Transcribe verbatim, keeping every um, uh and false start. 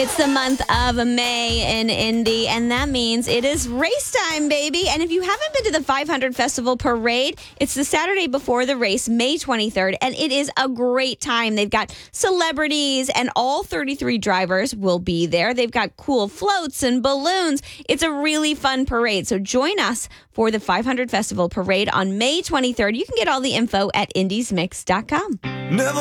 It's the month of May in Indy, and that means it is race time, baby. And if you haven't been to the five hundred Festival Parade, it's the Saturday before the race, May twenty-third, and it is a great time. They've got celebrities, and all thirty-three drivers will be there. They've got cool floats and balloons. It's a really fun parade, so join us for the five hundred Festival Parade on May twenty-third. You can get all the info at indies mix dot com. Never